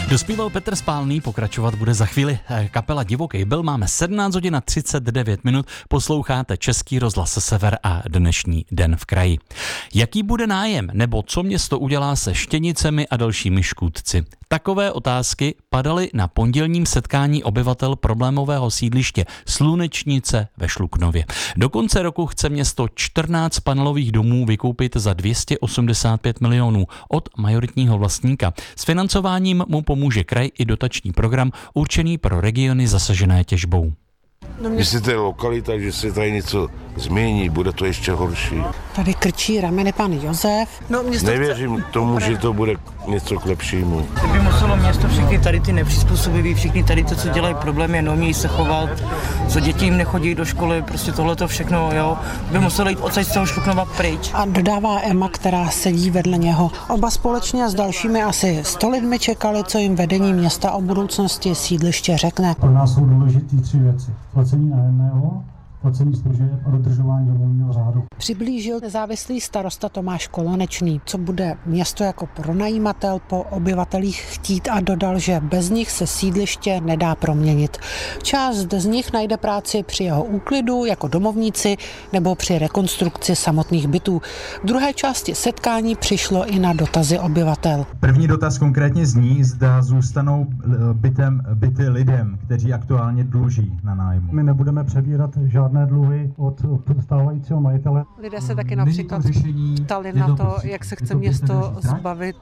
Dospíval Petr Spálný, pokračovat bude za chvíli kapela Divoký byl. Máme 17 hodin a 39 minut, posloucháte Český rozhlas Sever a dnešní Den v kraji. Jaký bude nájem, nebo co město udělá se Štěnicemi a dalšími škůdci? Takové otázky padaly na pondělním setkání obyvatel problémového sídliště Slunečnice ve Šluknově. Do konce roku chce město 14 panelových domů vykoupit za 285 milionů od majoritního vlastníka. S financováním mu pomůže kraj i dotační program určený pro regiony zasažené těžbou. Jestli to je lokalita, že se tady něco změní, bude to ještě horší. Tady krčí rameny pan Josef. Nevěřím tomu, že to bude něco k lepšímu. By muselo město všechny tady ty nepřizpůsobiví, všechny tady to, co dělají problémy, neumějí se chovat, co děti jim nechodí do školy, prostě tohleto všechno, jo, by muselo jít odsaď z toho Šluknova pryč. A dodává Emma, která sedí vedle něho. Oba společně s dalšími asi 100 lidmi čekali, co jim vedení města o budoucnosti sídliště řekne. Pro nás jsou důležité 3 věci. Placení nájemného, placení služeb a dodržování domovního řádu. Přiblížil nezávislý starosta Tomáš Kolonečný, co bude město jako pronajímatel po obyvatelích chtít, a dodal, že bez nich se sídliště nedá proměnit. Část z nich najde práci při jeho úklidu jako domovníci nebo při rekonstrukci samotných bytů. V druhé části setkání přišlo i na dotazy obyvatel. První dotaz konkrétně zní, zda zůstanou byty lidem, kteří aktuálně dluží na nájmu. My nebudeme přebírat žádné dluhy od stávajícího majitele. Lidé se taky například ptali na to, jak se chce město zbavit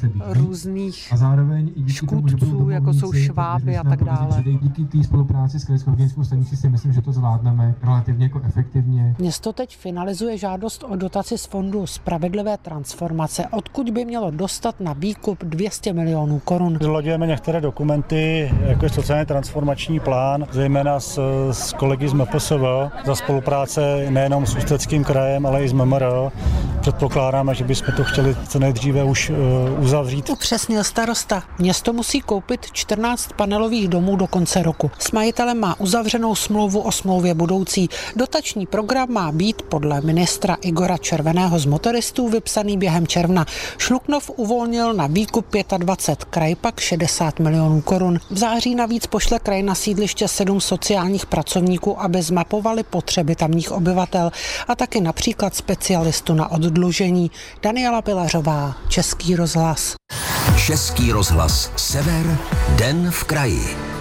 různých škůdců, jako jsou šváby a tak dále. Díky té spolupráci s krajskou hygienickou stanicí si myslím, že to zvládneme relativně jako efektivně. Město teď finalizuje žádost o dotaci z fondu Spravedlivé transformace, odkud by mělo dostat na výkup 200 milionů korun. Vylaďujeme některé dokumenty, jako je sociálně transformační plán, zejména s kolegy z MPSV, za spolupráce nejenom s Ústeckým krajem, ale i s MMR. Předpokládáme, že bychom to chtěli co nejdříve už uzavřít. Upřesnil starosta. Město musí koupit 14 panelových domů do konce roku. S majitelem má uzavřenou smlouvu o smlouvě budoucí. Dotační program má být podle ministra Igora Červeného z Motoristů vypsaný během června. Šluknov uvolnil na výkup 25, kraj pak 60 milionů korun. V září navíc pošle kraj na sídliště 7 sociálních pracovníků, aby zmapovali potřeby tamních obyvatel a taky například specialistu na oddlužení. Daniela Pilařová, Český rozhlas. Český rozhlas Sever, Den v kraji.